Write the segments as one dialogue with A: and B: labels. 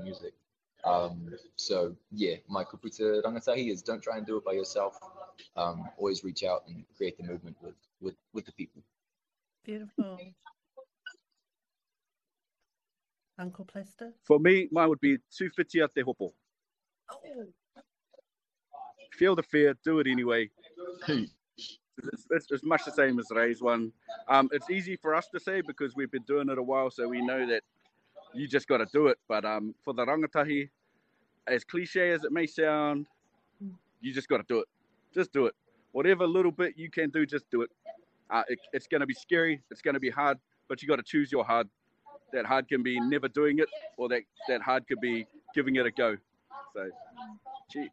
A: music. So yeah, my kuputa rangatahi is don't try and do it by yourself. Always reach out and create the movement with the people.
B: Beautiful. Uncle Plester?
C: For me, mine would be tūwhitia te hopo.
B: Oh.
C: Feel the fear, do it anyway. It's much the same as Ray's one. It's easy for us to say because we've been doing it a while, so we know that you just got to do it. But for the rangatahi, as cliche as it may sound, you just got to do it. Just do it. Whatever little bit you can do, just do it. It's going to be scary. It's going to be hard, but you got to choose your hard. That hard can be never doing it, or that hard could be giving it a go. So, gee.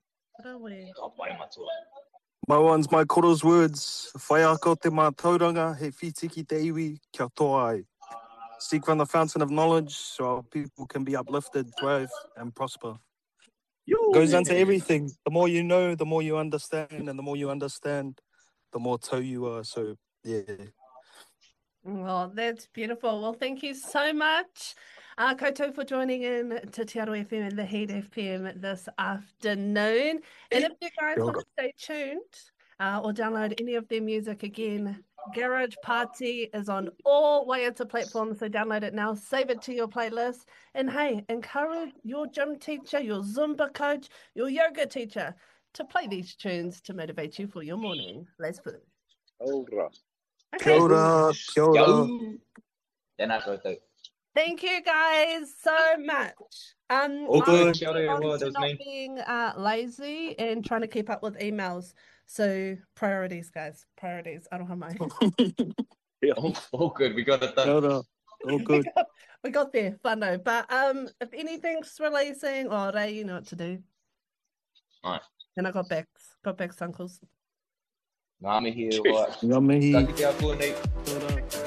D: My one's my koro's words. Whai ako te mātauranga, he whitiki te iwi, kia toa ai. Seek from the fountain of knowledge so our people can be uplifted, thrive, and prosper. Goes into everything. The more you know, the more you understand, and the more you understand, the more toe you are. So, yeah.
B: Well, that's beautiful. Well, thank you so much, koutou, for joining in to Te Aro FM and the Heat FM this afternoon. And if you guys want to stay tuned or download any of their music again, Garage Party is on all Waiata platforms, so download it now, save it to your playlist, and hey, encourage your gym teacher, your Zumba coach, your yoga teacher to play these tunes to motivate you for your morning. Let's put it.
C: All right.
B: Okay.
D: Kia ora, kia ora.
B: Thank you guys so much.
D: All good.
B: Not being lazy and trying to keep up with emails. So priorities, guys. Priorities. Aroha mai.
A: All good. We got it done.
D: Kia ora. All good.
B: we got there. Whānau. But if anything's releasing, Ray, you know what to do.
A: All right.
B: And I got backs. Got backs, uncles.
A: Ngā mihi.
D: Ngā mihi.
A: Ka kite a kua nei.